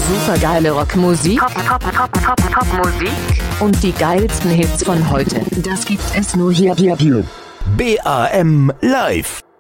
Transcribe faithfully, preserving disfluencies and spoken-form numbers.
Supergeile Rockmusik. Top, top, top, top, top Musik. Und die geilsten Hits von heute. Das gibt es nur hier, hier, hier. B A M Live.